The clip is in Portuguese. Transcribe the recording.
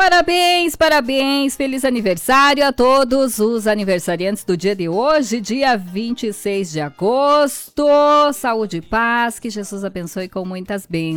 Parabéns, parabéns, feliz aniversário a todos os aniversariantes do dia de hoje, dia 26 de agosto. Saúde e paz, que Jesus abençoe com muitas bênçãos.